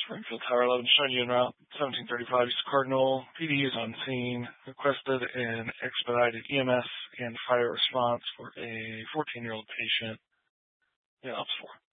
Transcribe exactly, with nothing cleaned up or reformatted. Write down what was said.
Springfield Tower eleven, showing you en route seventeen thirty-five East Cardinal. P D is on scene. Requested an expedited E M S and fire response for a fourteen-year-old patient. Yeah, ops four.